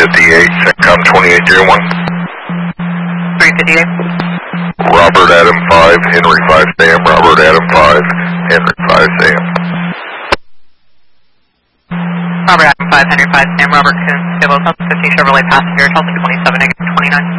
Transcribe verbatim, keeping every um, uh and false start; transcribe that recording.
fifty-eight, CENTCOM twenty-eight zero one. three fifty-eight. Robert Adam five, Henry five Sam, Robert Adam five, Henry five Sam. Robert Adam five, Henry five Sam, Robert Coon, Stable Delta fifty Chevrolet passenger, Delta twenty-seven, negative twenty-nine.